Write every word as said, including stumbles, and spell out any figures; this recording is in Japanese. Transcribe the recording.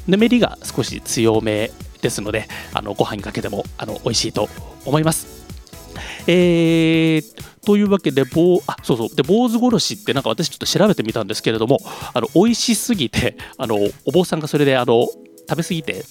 ぬめりが少し強めですので、あのご飯にかけてもあの美味しいと思います。えー、というわけで、ぼうあそうそうで坊主殺しってなんか私ちょっと調べてみたんですけれども、あの美味しすぎてあのお坊さんがそれであの食べ過ぎて